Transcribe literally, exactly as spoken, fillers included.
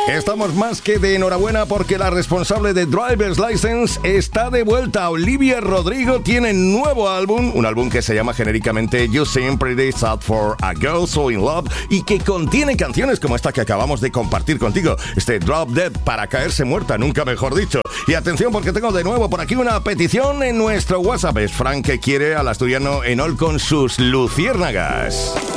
Estamos más que de enhorabuena porque la responsable de Driver's License está de vuelta. Olivia Rodrigo tiene nuevo álbum, un álbum que se llama genéricamente You Seem Pretty Sad for a Girl So In Love y que contiene canciones como esta que acabamos de compartir contigo, este Drop Dead, para caerse muerta, nunca mejor dicho. Y atención porque tengo de nuevo por aquí una petición en nuestro WhatsApp. Es Frank que quiere al asturiano Enol con sus luciérnagas.